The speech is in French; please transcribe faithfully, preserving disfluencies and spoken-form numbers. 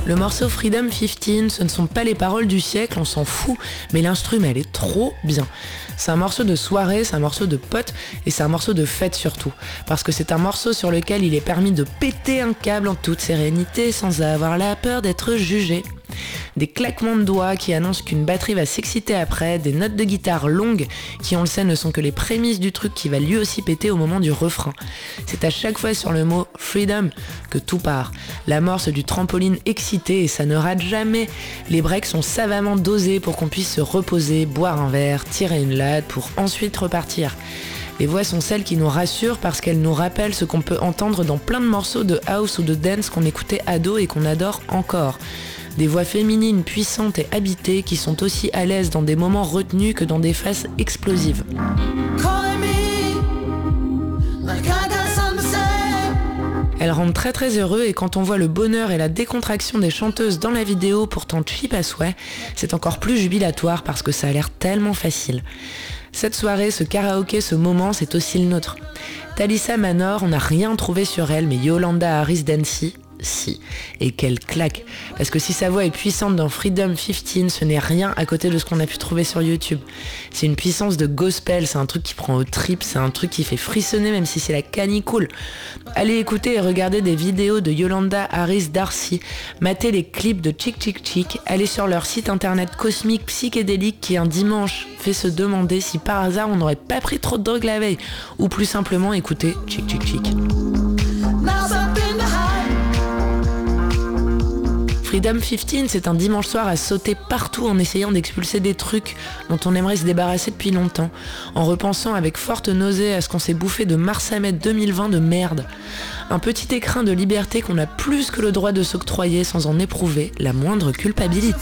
Le morceau Freedom quinze, ce ne sont pas les paroles du siècle, on s'en fout, mais l'instrument, elle est trop bien. C'est un morceau de soirée, c'est un morceau de pote, et c'est un morceau de fête surtout. Parce que c'est un morceau sur lequel il est permis de péter un câble en toute sérénité, sans avoir la peur d'être jugé. Des claquements de doigts qui annoncent qu'une batterie va s'exciter après, des notes de guitare longues qui on le sait ne sont que les prémices du truc qui va lui aussi péter au moment du refrain. C'est à chaque fois sur le mot freedom que tout part. L'amorce du trampoline excité et ça ne rate jamais. Les breaks sont savamment dosés pour qu'on puisse se reposer, boire un verre, tirer une latte pour ensuite repartir. Les voix sont celles qui nous rassurent parce qu'elles nous rappellent ce qu'on peut entendre dans plein de morceaux de house ou de dance qu'on écoutait ado et qu'on adore encore. Des voix féminines puissantes et habitées qui sont aussi à l'aise dans des moments retenus que dans des phases explosives. Elles rendent très très heureux et quand on voit le bonheur et la décontraction des chanteuses dans la vidéo pourtant cheap à souhait, c'est encore plus jubilatoire parce que ça a l'air tellement facile. Cette soirée, ce karaoké, ce moment, c'est aussi le nôtre. Thalissa Manor, on n'a rien trouvé sur elle, mais Yolanda Harris Dancy, si. Et quelle claque. Parce que si sa voix est puissante dans Freedom quinze, ce n'est rien à côté de ce qu'on a pu trouver sur YouTube. C'est une puissance de gospel, c'est un truc qui prend aux tripes, c'est un truc qui fait frissonner même si c'est la canicule. Allez écouter et regarder des vidéos de Yolanda Harris Darcy, matez les clips de Chick Chick Chick, allez sur leur site internet cosmique psychédélique qui un dimanche fait se demander si par hasard on n'aurait pas pris trop de drogue la veille, ou plus simplement écouter Chick Chick Chick. Freedom quinze, c'est un dimanche soir à sauter partout en essayant d'expulser des trucs dont on aimerait se débarrasser depuis longtemps, en repensant avec forte nausée à ce qu'on s'est bouffé de mars à mai deux mille vingt de merde. Un petit écrin de liberté qu'on a plus que le droit de s'octroyer sans en éprouver la moindre culpabilité.